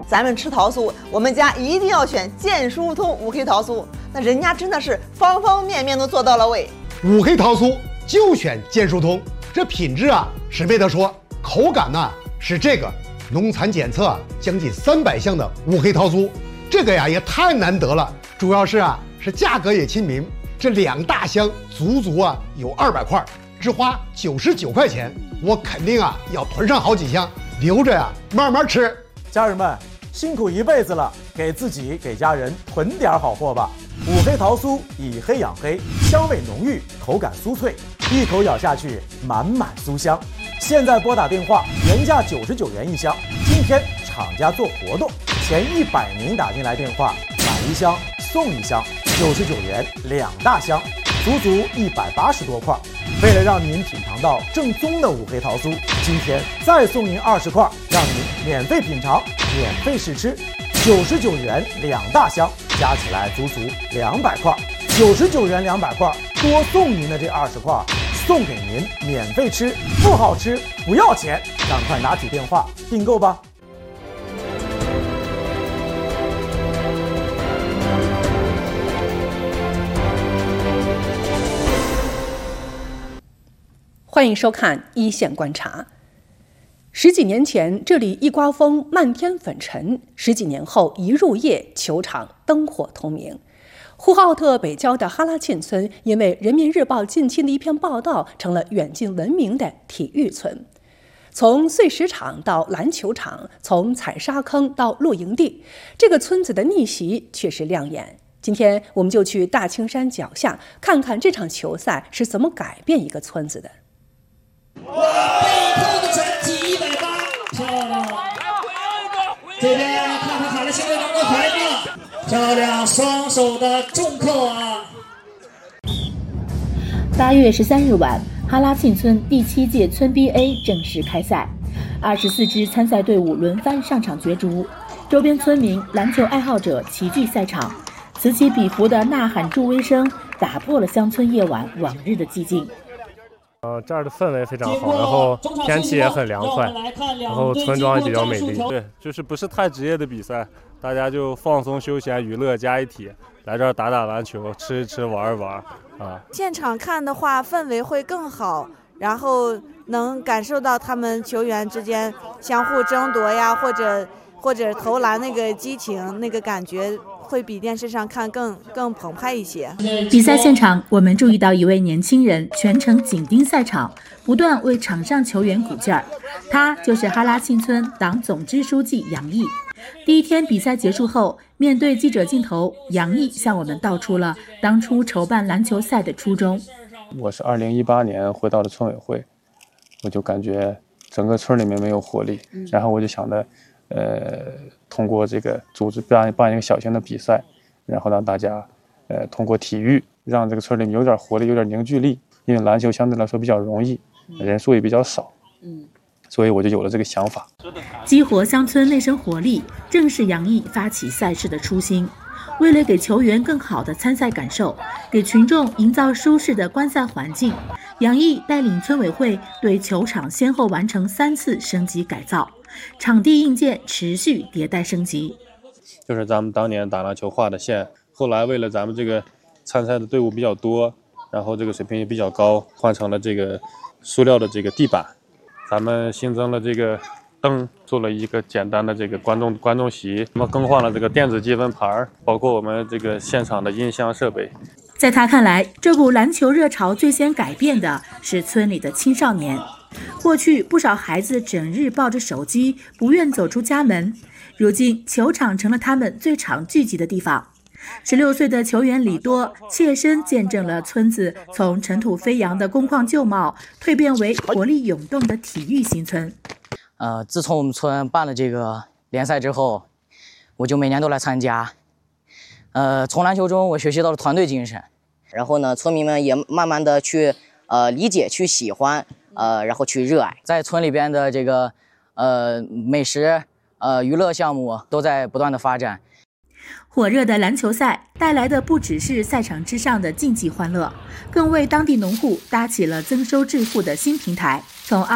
咱们吃桃酥，我们家一定要选健疏通5K 桃酥，那人家真的是方方面面都做到了位。 5K 桃酥就选健疏通，这品质啊是没得说，口感呢是这个农残检测将近300项的5K 桃酥，这个呀也太难得了，主要是价格也亲民，这2大箱足有200块，只花99块钱，我肯定要囤上好几箱，留着慢慢吃。 家人们辛苦一辈子了，给自己给家人囤点好货吧。5K 桃酥以黑养黑，香味浓郁，口感酥脆，一口咬下去满满酥香。现在拨打电话，原价99元一箱，今天厂家做活动，前100名打进来电话买1箱送1箱，99元2大箱，足180多块。为了让您品尝到正宗的5K 桃酥，今天再送您20块，让您免费品尝，免费试吃，99元2大箱，加起来足200块，99元200块，多送您的这20块，送给您免费吃，不好吃不要钱，赶快拿起电话订购吧。 欢迎收看一线观察。10几年前，这里一刮风漫天粉尘；10几年后，一入夜，球场灯火通明。呼和浩特北郊的哈拉沁村，因为人民日报近期的一篇报道，成了远近闻名的体育村。从碎石场到篮球场，从采沙坑到露营地，这个村子的逆袭确实亮眼。今天我们就去大青山脚下，看看这场球赛是怎么改变一个村子的。 哇，背后的整体180，漂亮！这边看看哈拉现在能不能回吗？漂亮，双手的重扣啊 ！8月13日晚，哈拉沁村第7届村 BA 正式开赛，24支参赛队伍轮番上场角逐，周边村民、篮球爱好者齐聚赛场，此起彼伏的呐喊助威声打破了乡村夜晚往日的寂静。 这儿的氛围非常好，然后天气也很凉快，然后村庄也比较美丽。对，就是不是太职业的比赛，大家就放松休闲娱乐加一体，来这儿打打篮球，吃一吃玩一玩啊。 现场看的话，氛围会更好，然后能感受到他们球员之间相互争夺呀，或者投篮那个激情，那个感觉会比电视上看更澎湃一些。 比赛现场，我们注意到一位年轻人全程紧盯赛场，不断为场上球员鼓劲儿。他就是哈拉沁村党总支书记杨毅。第一天比赛结束后，面对记者镜头，杨毅向我们道出了当初筹办篮球赛的初衷。 我是2018年回到了村委会，我就感觉整个村里面没有活力，然后我就想着通过这个组织办一个小型的比赛，然后让大家通过体育让这个村里面有点活力，有点凝聚力，因为篮球相对来说比较容易，人数也比较少，所以我就有了这个想法。 激活乡村内生活力，正是杨毅发起赛事的初心。为了给球员更好的参赛感受，给群众营造舒适的观赛环境，杨毅带领村委会对球场先后完成3次升级改造，场地硬件持续迭代升级。 就是咱们当年打篮球画的线，后来为了咱们这个参赛的队伍比较多，然后这个水平也比较高，换成了这个塑料的这个地板，咱们新增了这个灯，做了一个简单的这个观众席，我们更换了这个电子积分牌，包括我们这个现场的音箱设备。 在他看来，这股篮球热潮最先改变的是村里的青少年。过去不少孩子整日抱着手机，不愿走出家门，如今球场成了他们最常聚集的地方。16岁的球员李多切身见证了村子从尘土飞扬的工矿旧貌蜕变为活力涌动的体育新村。 自从我们村办了这个联赛之后，我就每年都来参加。从篮球中我学习到了团队精神， 然后呢，村民们也慢慢的去理解、去喜欢，然后去热爱。 在村里边的这个美食、娱乐项目都在不断的发展。 火热的篮球赛带来的不只是赛场之上的竞技欢乐，更为当地农户搭起了增收致富的新平台。从